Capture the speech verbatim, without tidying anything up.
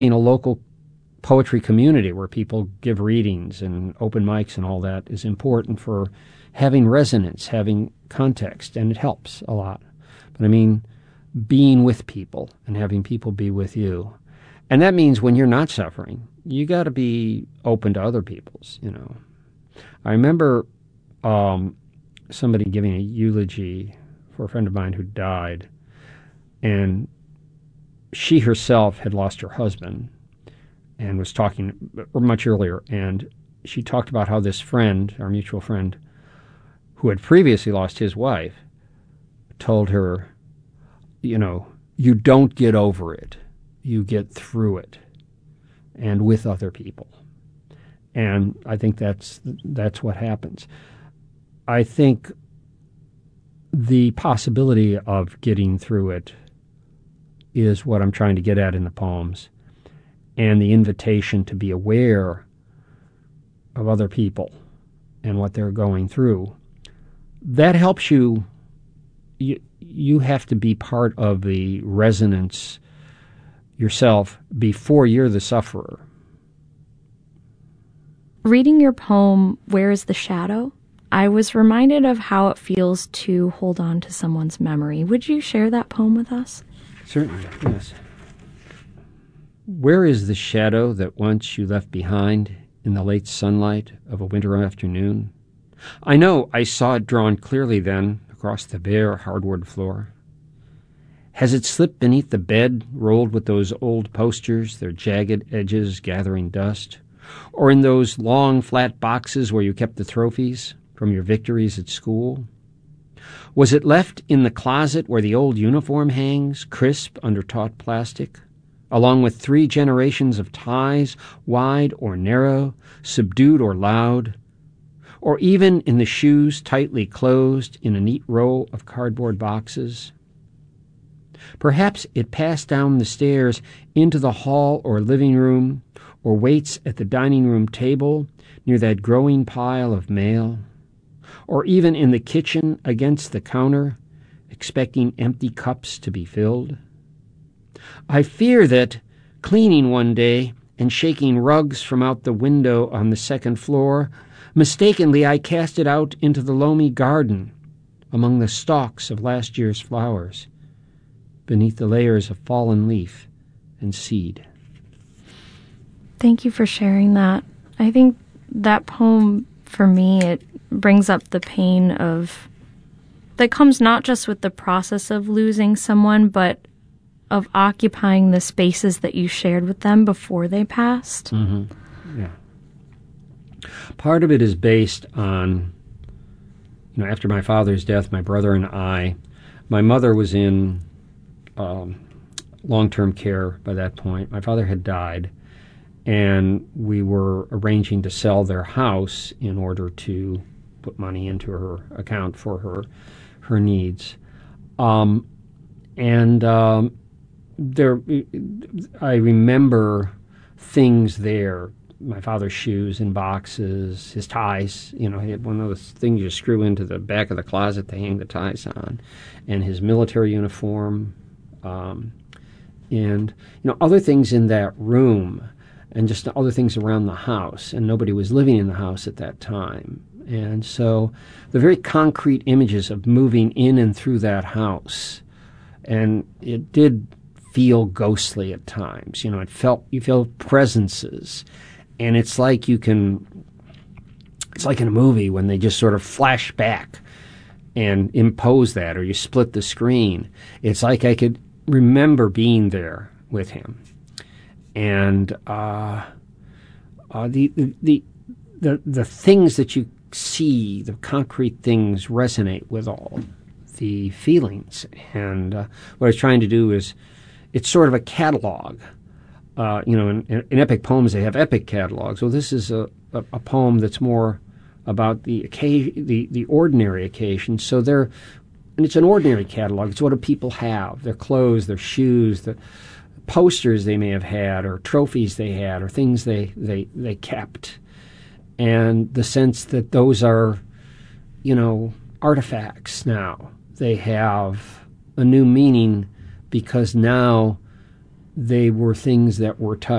in a local poetry community where people give readings and open mics and all that is important for having resonance, having context, and it helps a lot. But I mean, being with people and having people be with you. And that means when you're not suffering, you got to be open to other people's, you know. I remember um, somebody giving a eulogy for a friend of mine who died, and she herself had lost her husband and was talking much earlier, and she talked about how this friend, our mutual friend, who had previously lost his wife, told her, you know, you don't get over it. You get through it, and with other people. And I think that's that's what happens. I think the possibility of getting through it is what I'm trying to get at in the poems, and the invitation to be aware of other people and what they're going through. That helps you. You, you have to be part of the resonance yourself before you're the sufferer. Reading your poem, Where is the Shadow? I was reminded of how it feels to hold on to someone's memory. Would you share that poem with us? Certainly, yes. Where is the shadow that once you left behind in the late sunlight of a winter afternoon? I know I saw it drawn clearly then across the bare hardwood floor. Has it slipped beneath the bed, rolled with those old posters, their jagged edges gathering dust? Or in those long, flat boxes where you kept the trophies from your victories at school? Was it left in the closet where the old uniform hangs, crisp under taut plastic, along with three generations of ties, wide or narrow, subdued or loud, or even in the shoes tightly closed in a neat row of cardboard boxes? Perhaps it passed down the stairs into the hall or living room, or waits at the dining room table near that growing pile of mail, or even in the kitchen against the counter, expecting empty cups to be filled. I fear that, cleaning one day and shaking rugs from out the window on the second floor, mistakenly I cast it out into the loamy garden among the stalks of last year's flowers, beneath the layers of fallen leaf and seed. Thank you for sharing that. I think that poem, for me, it brings up the pain of that comes not just with the process of losing someone, but of occupying the spaces that you shared with them before they passed. Mm-hmm. Yeah. Part of it is based on, you know, after my father's death, my brother and I, my mother was in um, long-term care by that point. My father had died, and we were arranging to sell their house in order to put money into her account for her her needs. Um, and um, there, I remember things there. My father's shoes in boxes, his ties. You know, he had one of those things you screw into the back of the closet to hang the ties on, and his military uniform, um, and you know, other things in that room, and just other things around the house. And nobody was living in the house at that time, and so the very concrete images of moving in and through that house, and it did feel ghostly at times. You know, it felt you feel presences. And it's like you can, it's like in a movie when they just sort of flash back and impose that, or you split the screen. It's like I could remember being there with him. And uh, uh, the, the, the, the things that you see, the concrete things resonate with all the feelings. And uh, what I was trying to do is, it's sort of a catalog. Uh, you know, in, in epic poems, they have epic catalogs. Well, this is a, a, a poem that's more about the occasion, the, the ordinary occasions. So they're, and it's an ordinary catalog. It's what do people have? Their clothes, their shoes, the posters they may have had, or trophies they had, or things they, they, they kept. And the sense that those are, you know, artifacts now. They have a new meaning because now they were things that were touched.